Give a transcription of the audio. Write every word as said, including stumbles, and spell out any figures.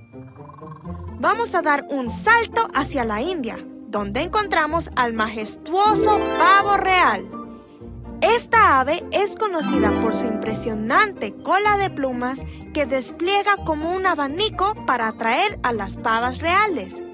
Vamos a dar un salto hacia la India, donde encontramos al majestuoso pavo real. Esta ave es conocida por su impresionante cola de plumas que despliega como un abanico para atraer a las pavas reales.